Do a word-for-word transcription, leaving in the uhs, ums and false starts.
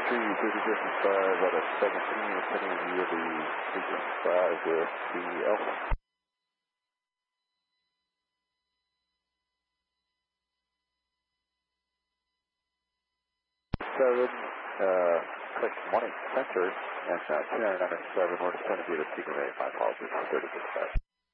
three thirty distance five out of seventeen, attending via the distance five with the Alpha. seven, uh, click one center, and uh, two nine nine seven, we're attending via the Secret A. My apologies, thirty distance five.